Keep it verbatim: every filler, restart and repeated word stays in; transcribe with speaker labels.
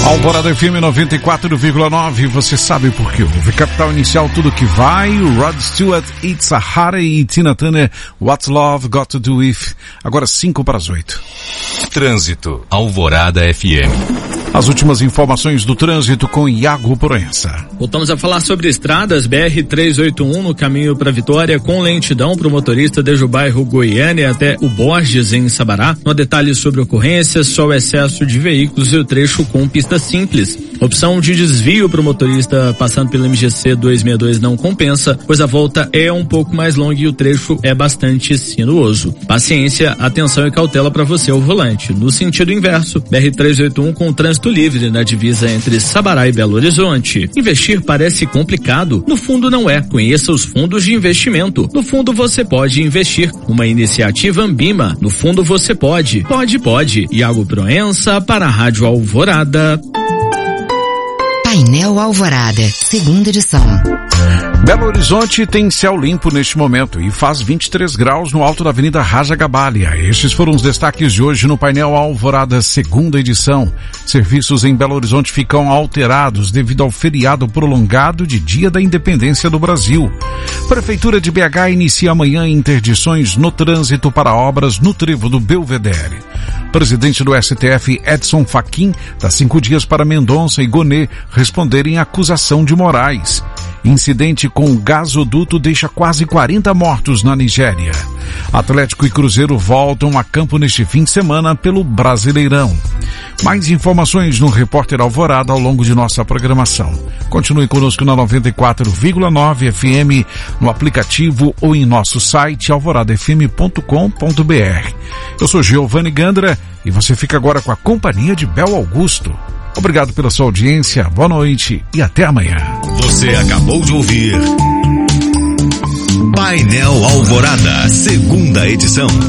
Speaker 1: Alvorada F M noventa e quatro vírgula nove, você sabe por que houve. Capital Inicial, Tudo Que Vai, Rod Stewart, It's a Hurry e Tina Turner, What's Love Got to Do With. Agora cinco para as oito.
Speaker 2: Trânsito, Alvorada F M.
Speaker 1: As últimas informações do trânsito com Iago Proença.
Speaker 3: Voltamos a falar sobre estradas. B R trezentos e oitenta e um no caminho para Vitória, com lentidão para o motorista desde o bairro Goiânia até o Borges, em Sabará. No detalhe sobre ocorrências, só o excesso de veículos e o trecho com pista simples. Opção de desvio para o motorista passando pelo M G C duzentos e sessenta e dois não compensa, pois a volta é um pouco mais longa e o trecho é bastante sinuoso. Paciência, atenção e cautela para você ao volante. No sentido inverso, B R trezentos e oitenta e um com trânsito livre na divisa entre Sabará e Belo Horizonte. Investir parece complicado? No fundo não é. Conheça os fundos de investimento. No fundo você pode investir. Uma iniciativa Ambima. No fundo você pode. Pode, pode. Iago Proença para a Rádio Alvorada.
Speaker 4: Painel Alvorada, segunda edição.
Speaker 1: Belo Horizonte tem céu limpo neste momento e faz vinte e três graus no alto da Avenida Raja Gabalha. Estes foram os destaques de hoje no Painel Alvorada, segunda edição. Serviços em Belo Horizonte ficam alterados devido ao feriado prolongado de Dia da Independência do Brasil. Prefeitura de B H inicia amanhã interdições no trânsito para obras no trevo do Belvedere. Presidente do S T F, Edson Fachin, dá cinco dias para Mendonça e Gonê responderem à acusação de Moraes. Incidente com gasoduto deixa quase quarenta mortos na Nigéria. Atlético e Cruzeiro voltam a campo neste fim de semana pelo Brasileirão. Mais informações no Repórter Alvorada ao longo de nossa programação. Continue conosco na noventa e quatro vírgula nove F M, no aplicativo ou em nosso site alvorada f m ponto com ponto b r. Eu sou Giovanni Gandra e você fica agora com a companhia de Bel Augusto. Obrigado pela sua audiência, boa noite e até amanhã.
Speaker 2: Você acabou de ouvir Painel Alvorada, segunda edição.